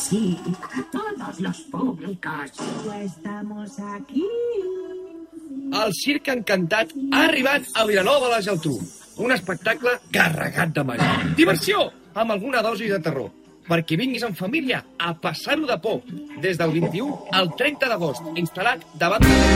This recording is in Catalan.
Sí, todos los públicos. Estamos aquí. El Circ Encantat ha arribat a Vilanova de la Geltrú. Un espectacle carregat de màgia. Diversió, amb alguna dosi de terror. Perquè vinguis en família a passar-ho de por. Des del 21 al 30 d'agost, instal·lat davant de...